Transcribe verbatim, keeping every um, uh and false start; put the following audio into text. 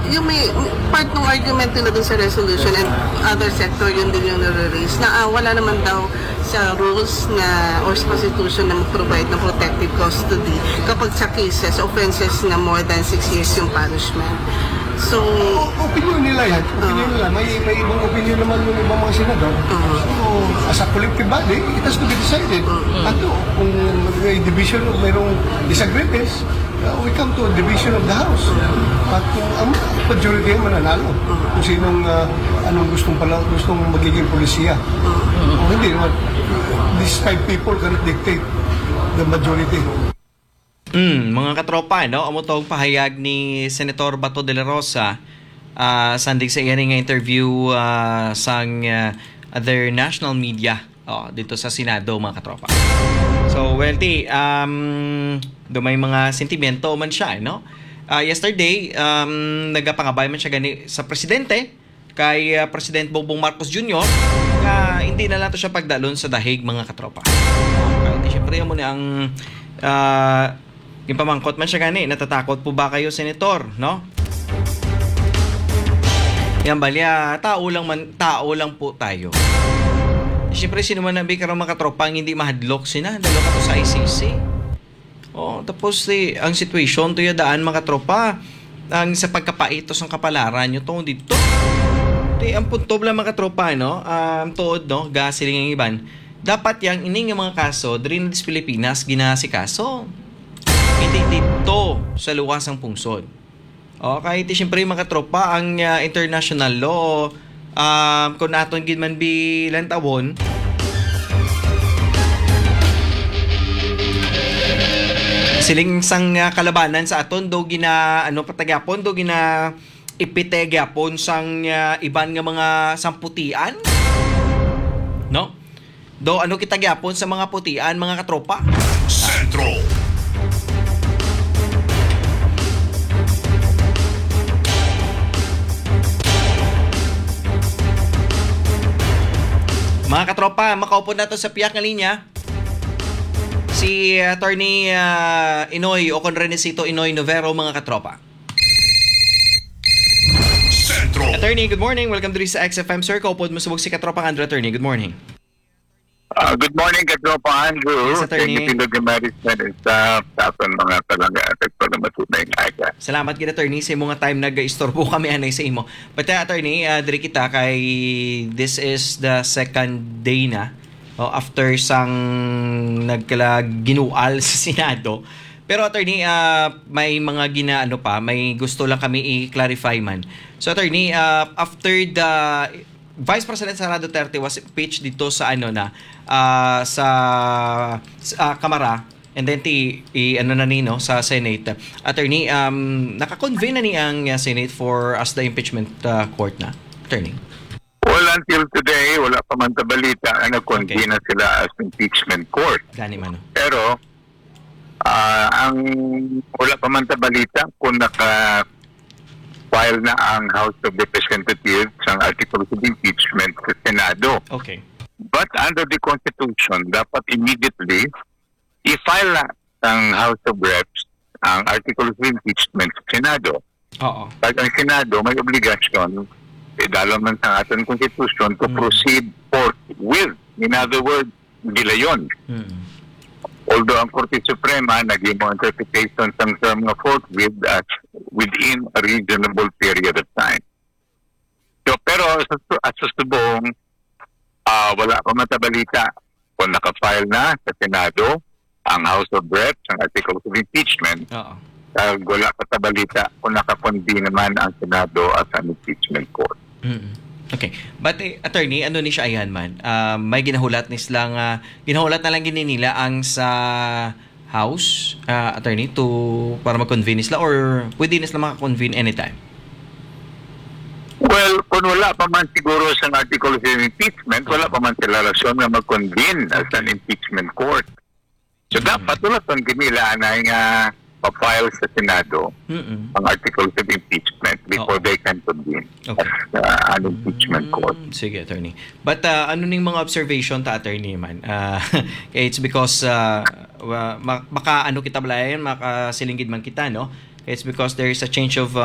yung may part ng argument nila dun sa resolution and other sector, yun din yung nare-raise na uh, wala naman daw sa rules na or sa constitution na mag-provide ng protective custody kapag sa cases, offenses na more than six years yung punishment. So, o, opinion nila yan. Opinion uh, nila. May, may ibang opinion naman yung ibang mga senador. Uh, so, as a collective body, it has to be decided. Uh, Ato, kung may division, mayroong disagreements, uh, we come to a division of the House. At kung ang majority yung mananalo. Kung sinong, uh, anong gustong pala, gustong magiging polisiya. Uh, o hindi, uh, these five people cannot dictate the majority. Mm, mga katropa, no? Amutong pahayag ni Senator Bato de la Rosa uh, sandig sa iyan nga interview uh, sang uh, other national media oh, dito sa Senado, mga katropa. So, well, ti, um, do may mga sentimento man siya, no? Uh, yesterday, um, nagapangabay man siya gani sa presidente, kay uh, President Bongbong Marcos Junior ka hindi na lang to siya pagdalon sa dahig, mga katropa. Okay, siyempre mo ni ang uh, yung pamangkot man siya gani, natatakot po ba kayo, Senator, no? Yan balya, tao lang man, tao lang po tayo. Siyempre, sino man nabi karong mga katropa ang hindi mahadlok sina, dalo ka to sa I C C. Oh, tapos eh, ang situation to yadaan, mga katropa, ang sa pagkapaito sang kapalaran nyo to dito. Di, ang punto lang, mga katropa, no? Um, tuod, no? Gasiling ang iban. Dapat yang ining mga kaso, diri na dis Pilipinas, ginasikaso. Hindi dito sa luwasang pungsod. Okay, ito siyempre mga tropa, ang uh, international law, uh, kung naton ginman bilang tawon, siling sang uh, kalabanan sa aton, do gina, ano patagyapon, do gina ipitegyapon sang uh, iban nga mga samputian, no? Do ano kitagyapon sa mga putian, mga katropa? Centro. Mga katropa, makaupo na to sa piyak na linya. Si Attorney uh, Inoy o Conrenesito Inoy Novero, mga katropa. Centro. Attorney, good morning. Welcome to sa X F M, sir. Kaupod mo subog si katropa Andrew. Attorney, good morning. Uh, good morning, katropa Andrew. Yes, Attorney. Thank you, Pindog Management and staff. Tapos mga talaga at pagpalamatut na yung aga. Salamat kita, Attorney. Sa mga time nag-istorbo kami anay sa imo. But uh, Attorney, uh, diri kita kay this is the second day na oh, after sang nagkala ginual sa Senado. Pero Attorney, uh, may mga ginaano pa, may gusto lang kami i-clarify man. So Attorney, uh, after the Vice President Sara Duterte was impeached dito sa ano na uh, sa uh, Kamara, and then ti i, ano na nino sa Senate. Attorney, um naka-convene na ni ang uh, Senate for as the impeachment uh, court na. Attorney. Well, until today, wala pa man ta balita na nag-convene na sila as impeachment court. Gani man. Pero uh, ang wala pa man ta balita kung naka file na ang House of Representatives ang articles of impeachment sa Senado. Okay. But under the Constitution, dapat immediately i-file na ang House of Reps ang articles of impeachment sa Senado. Oo. Pag ang Senado may obligasyon, eh, dalaw man sa ating Constitution to mm. proceed forthwith. In other words, gilayon. Mm. Although ang Korte Suprema naging mo interpretation ng term ng forthwith as within a reasonable period of time. So, pero as sa subong, uh, wala pa matabalita kung nakafile na sa Senado ang House of Reps, ang articles of impeachment. Uh, wala pa tabalita kung nakakonvene naman ang Senado as an impeachment court. Mm-hmm. Okay. But eh, Attorney, ano ni siya ayan man? Uh, may ginahulat ni silang, uh, ginahulat na lang gini nila ang sa House, uh, Attorney, to para mag-convene sila or pwede na sila maka-convene anytime? Well, kung wala pa man siguro sa article of impeachment, wala pa man sila rasyon na mag-convene as an impeachment court. So mm-hmm. dapat wala pang ginila na yung uh, pa-file sa Senado mm-hmm. ang articles of impeachment before oh. they can convene okay. as uh, an impeachment mm-hmm. court. Sige, Attorney. But uh, ano ning mga observation ta, Attorney, man? Uh, it's because uh, uh, maka ano kita balayan, makasilingid man kita, no? It's because there is a change of uh,